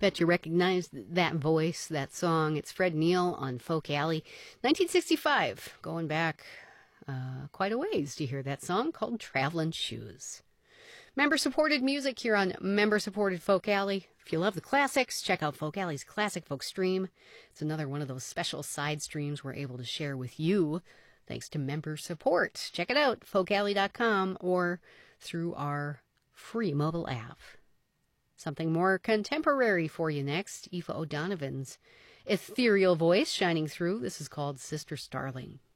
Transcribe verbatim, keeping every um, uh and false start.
Bet you recognize that voice, that song. It's Fred Neil on Folk Alley, nineteen sixty-five. Going back uh, quite a ways to hear that song called Travelin' Shoes. Member-supported music here on Member-supported Folk Alley. If you love the classics, check out Folk Alley's Classic Folk Stream. It's another one of those special side streams we're able to share with you thanks to member support. Check it out, folk alley dot com, or through our free mobile app. Something more contemporary for you next. Aoife O'Donovan's ethereal voice shining through. This is called Sister Starling.